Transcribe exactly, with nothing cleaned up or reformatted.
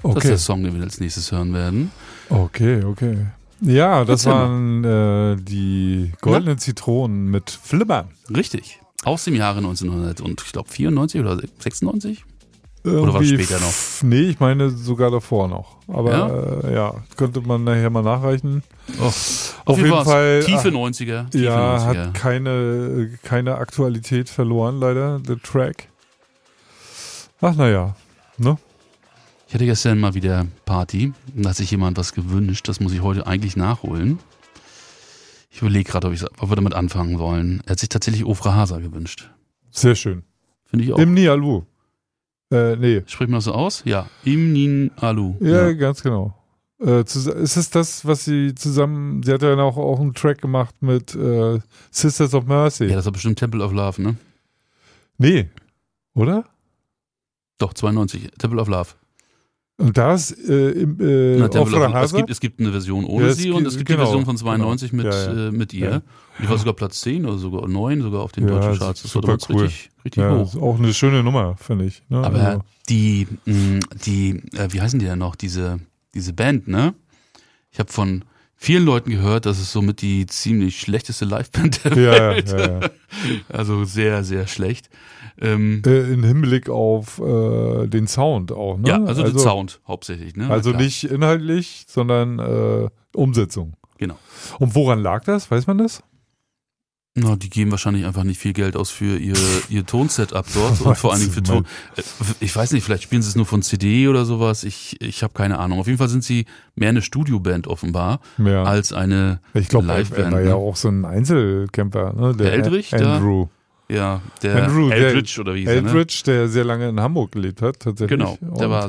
Okay. Das ist der Song, den wir als nächstes hören werden. Okay, okay. Ja, das Erzähl waren äh, die goldenen Zitronen mit Flimmern. Richtig. Aus dem Jahre neunzehnhundertvierundneunzig oder sechsundneunzig? Irgendwie Oder war es später noch? f- Nee, ich meine sogar davor noch. Aber Ja? äh, ja, könnte man nachher mal nachreichen. Oh, auf, Auf jeden jeden Fall Fall, tiefe ach, neunziger. Tiefe Ja, neunziger. hat keine, keine Aktualität verloren, leider, der Track. Ach, naja, ne? Ich hatte gestern mal wieder Party. Da hat sich jemand was gewünscht. Das muss ich heute eigentlich nachholen. Ich überlege gerade, ob, ob wir damit anfangen wollen. Er hat sich tatsächlich Ofra Hasa gewünscht. Sehr schön. Finde ich auch. Im Nialu. Äh, nee. Spricht man das so aus? Ja. Im Nin Alu. Ja, Ja. ganz genau. Äh, zus- ist es das, was sie zusammen, sie hat ja auch, auch einen Track gemacht mit äh, Sisters of Mercy. ja, das war bestimmt Temple of Love, ne? Nee, oder? Doch, zweiundneunzig. Temple of Love. Und das äh, im äh, Na, auf Temple of, es, Hasa? gibt, es gibt eine Version ohne Ja, es sie gibt- und es gibt genau, die Version von zweiundneunzig genau. mit, Ja, ja. Äh, mit ihr. Ja. Und die war sogar Platz zehn oder sogar neun sogar auf den Ja, deutschen Charts. Das war super damals cool. richtig, richtig Ja, hoch. ist auch eine schöne Nummer, finde ich. Ne? Aber Also, die, mh, die, äh, wie heißen die denn noch, diese, diese Band, ne? Ich habe von vielen Leuten gehört, das ist somit die ziemlich schlechteste Liveband der ja, Welt. ja, ja. Also sehr, sehr schlecht. Ähm, Äh, im Hinblick auf äh, den Sound auch, ne? ja, also, den Sound hauptsächlich, ne? Also Na klar. nicht inhaltlich, sondern äh, Umsetzung. Genau. Und woran lag das? Weiß man das? Na, die geben wahrscheinlich einfach nicht viel Geld aus für ihr, ihr Tonsetup dort und vor allen Dingen für Ton. Äh, Ich weiß nicht, vielleicht spielen sie es nur von C D oder sowas. Ich, ich habe keine Ahnung. Auf jeden Fall sind sie mehr eine Studioband offenbar Ja. als eine Ich glaube, er, er Liveband. war ne? ja auch so ein Einzelkämpfer, ne? Der Eldridge, der- Andrew. Ja, der Andrew, der- Eldridge oder wie hieß er, ne? Eldridge, der sehr lange in Hamburg gelebt hat, tatsächlich. Genau, der Und war